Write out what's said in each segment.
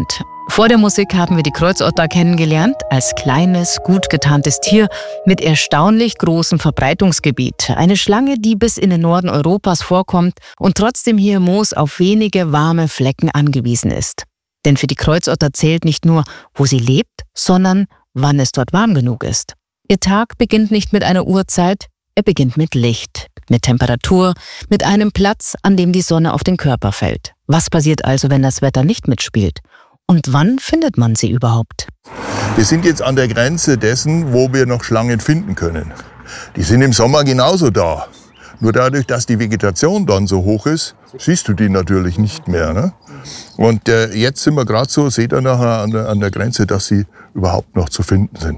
sind. Vor der Musik haben wir die Kreuzotter kennengelernt, als kleines, gut getarntes Tier mit erstaunlich großem Verbreitungsgebiet. Eine Schlange, die bis in den Norden Europas vorkommt und trotzdem hier im Moos auf wenige warme Flecken angewiesen ist. Denn für die Kreuzotter zählt nicht nur, wo sie lebt, sondern wann es dort warm genug ist. Ihr Tag beginnt nicht mit einer Uhrzeit, er beginnt mit Licht, mit Temperatur, mit einem Platz, an dem die Sonne auf den Körper fällt. Was passiert also, wenn das Wetter nicht mitspielt? Und wann findet man sie überhaupt? Wir sind jetzt an der Grenze dessen, wo wir noch Schlangen finden können. Die sind im Sommer genauso da. Nur dadurch, dass die Vegetation dann so hoch ist, siehst du die natürlich nicht mehr. Ne? Und jetzt sind wir gerade so, seht ihr nachher an der Grenze, dass sie überhaupt noch zu finden sind.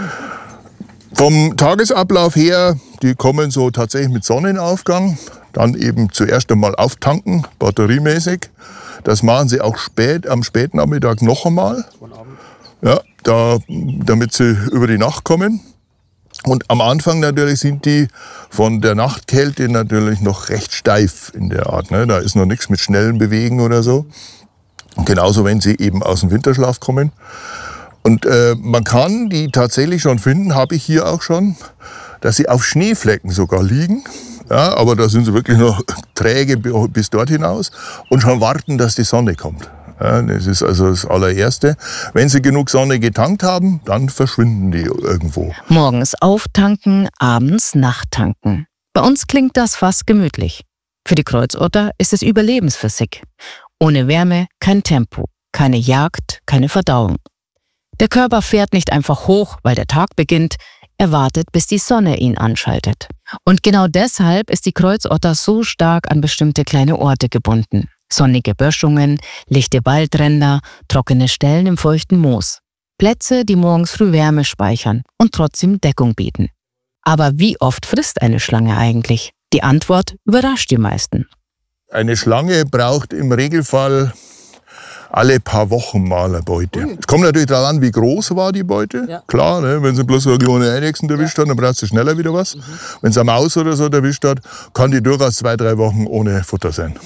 Vom Tagesablauf her, die kommen so tatsächlich mit Sonnenaufgang, dann eben zuerst einmal auftanken, batteriemäßig. Das machen sie auch am späten Nachmittag noch einmal, ja, damit sie über die Nacht kommen. Und am Anfang natürlich sind die von der Nachtkälte natürlich noch recht steif in der Art. Ne? Da ist noch nichts mit schnellen Bewegen oder so. Und genauso, wenn sie eben aus dem Winterschlaf kommen. Und man kann die tatsächlich schon finden, habe ich hier auch schon, dass sie auf Schneeflecken sogar liegen. Ja, aber da sind sie wirklich noch träge bis dort hinaus und schon warten, dass die Sonne kommt. Ja, das ist also das allererste. Wenn sie genug Sonne getankt haben, dann verschwinden die irgendwo. Morgens auftanken, abends nachtanken. Bei uns klingt das fast gemütlich. Für die Kreuzotter ist es Überlebensphysik. Ohne Wärme kein Tempo, keine Jagd, keine Verdauung. Der Körper fährt nicht einfach hoch, weil der Tag beginnt. Er wartet, bis die Sonne ihn anschaltet. Und genau deshalb ist die Kreuzotter so stark an bestimmte kleine Orte gebunden. Sonnige Böschungen, lichte Waldränder, trockene Stellen im feuchten Moos. Plätze, die morgens früh Wärme speichern und trotzdem Deckung bieten. Aber wie oft frisst eine Schlange eigentlich? Die Antwort überrascht die meisten. Eine Schlange braucht im Regelfall alle paar Wochen mal eine Beute. Es kommt natürlich darauf an, wie groß war die Beute. Ja. Klar, ne? Wenn sie bloß so eine kleine Eidechsen erwischt hat, dann braucht sie schneller wieder was. Wenn sie eine Maus oder so erwischt hat, kann die durchaus 2-3 Wochen ohne Futter sein.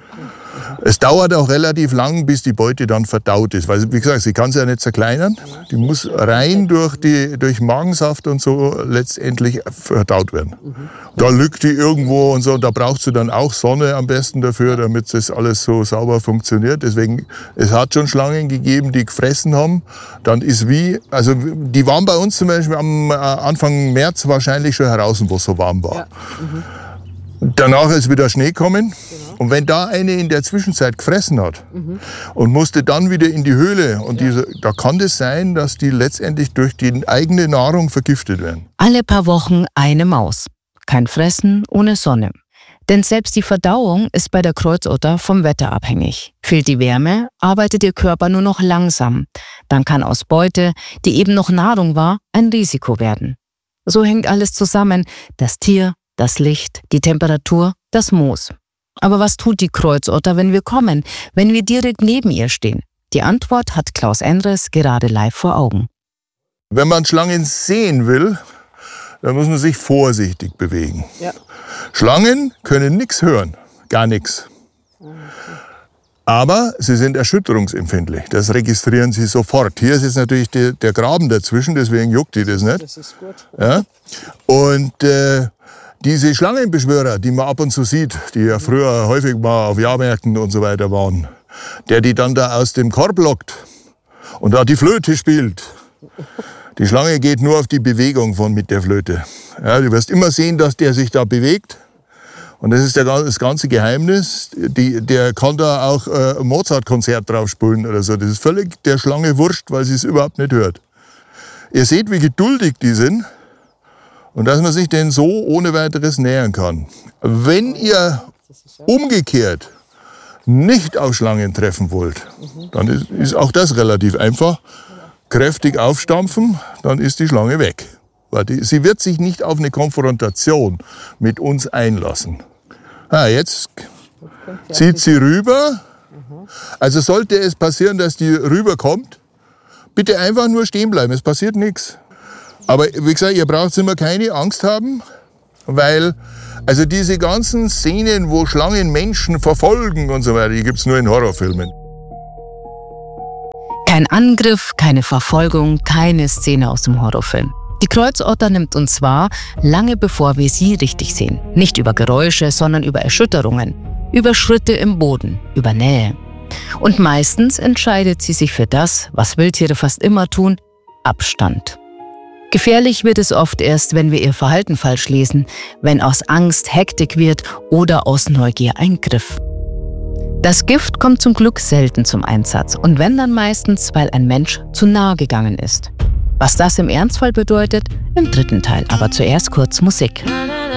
Es dauert auch relativ lang, bis die Beute dann verdaut ist. Weil, wie gesagt, sie kann sie ja nicht zerkleinern. Die muss rein durch Magensaft und so letztendlich verdaut werden. Da liegt die irgendwo und so. Da braucht sie dann auch Sonne am besten dafür, damit das alles so sauber funktioniert. Deswegen, es hat schon Schlangen gegeben, die gefressen haben. Dann ist die waren bei uns zum Beispiel am Anfang März wahrscheinlich schon heraus, wo es so warm war. Ja. Danach ist wieder Schnee gekommen. Genau. Und wenn da eine in der Zwischenzeit gefressen hat und musste dann wieder in die Höhle, und da kann es sein, dass die letztendlich durch die eigene Nahrung vergiftet werden. Alle paar Wochen eine Maus. Kein Fressen ohne Sonne. Denn selbst die Verdauung ist bei der Kreuzotter vom Wetter abhängig. Fehlt die Wärme, arbeitet ihr Körper nur noch langsam. Dann kann aus Beute, die eben noch Nahrung war, ein Risiko werden. So hängt alles zusammen. Das Tier, das Licht, die Temperatur, das Moos. Aber was tut die Kreuzotter, wenn wir kommen, wenn wir direkt neben ihr stehen? Die Antwort hat Klaus Endres gerade live vor Augen. Wenn man Schlangen sehen will, dann muss man sich vorsichtig bewegen. Ja. Schlangen können nichts hören, gar nichts. Aber sie sind erschütterungsempfindlich, das registrieren sie sofort. Hier ist jetzt natürlich der Graben dazwischen, deswegen juckt die das nicht. Das ist gut. Ja? Und diese Schlangenbeschwörer, die man ab und zu sieht, die ja früher häufig mal auf Jahrmärkten und so weiter waren, der die dann da aus dem Korb lockt und da die Flöte spielt. Die Schlange geht nur auf die Bewegung mit der Flöte. Ja, du wirst immer sehen, dass der sich da bewegt. Und das ist das ganze Geheimnis. Der kann da auch ein Mozart-Konzert drauf spielen oder so. Das ist völlig der Schlange wurscht, weil sie es überhaupt nicht hört. Ihr seht, wie geduldig die sind. Und dass man sich denen so ohne weiteres nähern kann. Wenn ihr umgekehrt nicht auf Schlangen treffen wollt, dann ist auch das relativ einfach. Kräftig aufstampfen, dann ist die Schlange weg. Weil sie wird sich nicht auf eine Konfrontation mit uns einlassen. Jetzt zieht sie rüber. Also sollte es passieren, dass die rüberkommt, bitte einfach nur stehen bleiben, es passiert nichts. Aber wie gesagt, ihr braucht immer keine Angst haben, weil also diese ganzen Szenen, wo Schlangen Menschen verfolgen und so weiter, die gibt es nur in Horrorfilmen. Kein Angriff, keine Verfolgung, keine Szene aus dem Horrorfilm. Die Kreuzotter nimmt uns wahr, lange bevor wir sie richtig sehen. Nicht über Geräusche, sondern über Erschütterungen, über Schritte im Boden, über Nähe. Und meistens entscheidet sie sich für das, was Wildtiere fast immer tun: Abstand. Gefährlich wird es oft erst, wenn wir ihr Verhalten falsch lesen, wenn aus Angst Hektik wird oder aus Neugier ein Griff. Das Gift kommt zum Glück selten zum Einsatz und wenn, dann meistens, weil ein Mensch zu nahe gegangen ist. Was das im Ernstfall bedeutet, im dritten Teil. Aber zuerst kurz Musik.